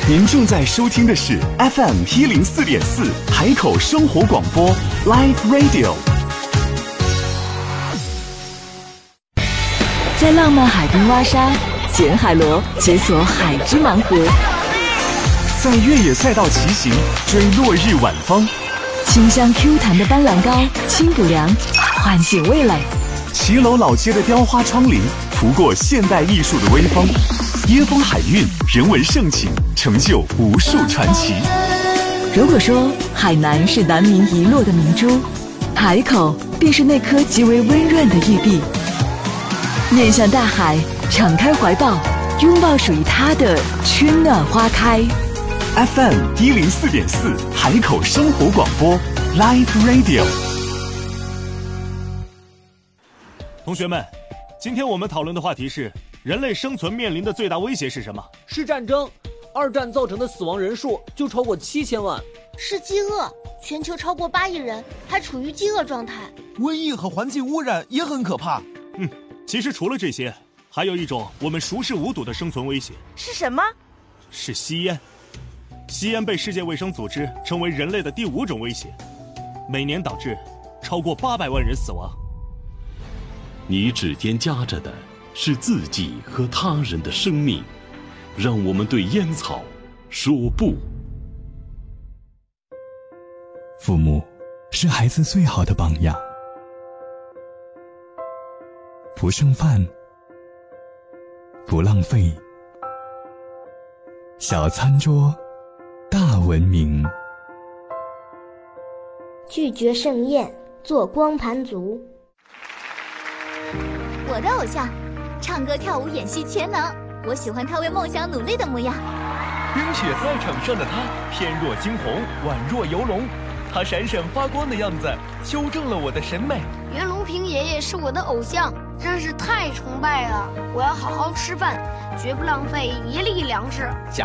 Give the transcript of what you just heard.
您正在收听的是 FM104.4海口生活广播 Live Radio。 在浪漫海滨挖沙，捡海螺，解锁海之盲盒； 在越野赛道骑行，追落日晚风； 清香 Q 弹的斑斓膏，清补凉，唤醒味蕾； 骑楼老街的雕花窗棂，拂过现代艺术的微风；椰风海韵，人文盛情，成就无数传奇。 如果说海南是南明遗落的明珠，海口便是那颗极为温润的玉璧。面向大海，敞开怀抱，拥抱属于它的春暖花开。 FM104.4海口生活广播 Live Radio。 同学们，今天我们讨论的话题是：人类生存面临的最大威胁是什么？ 是战争。二战造成的死亡人数就超过7000万。 是饥饿，全球超过8亿人还处于饥饿状态。 瘟疫和环境污染也很可怕。 其实除了这些，还有一种我们熟视无睹的生存威胁。 是什么？ 是吸烟。吸烟被世界卫生组织称为人类的第5种威胁，每年导致超过800万人死亡。 你指尖夹着的是自己和他人的生命，让我们对烟草说不。 父母是孩子最好的榜样。不剩饭，不浪费，小餐桌，大文明。 拒绝盛宴，做光盘族。 我的偶像，唱歌跳舞演戏全能，我喜欢他为梦想努力的模样。 冰雪赛场上的他，翩若惊鸿，宛若游龙，他闪闪发光的样子，修正了我的审美。 袁隆平爷爷是我的偶像，真是太崇拜了！我要好好吃饭，绝不浪费一粒粮食。